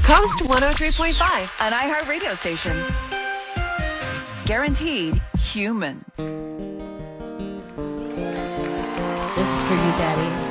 Coast 103.5. An iHeartRadio station. Guaranteed human. This is for you, Daddy.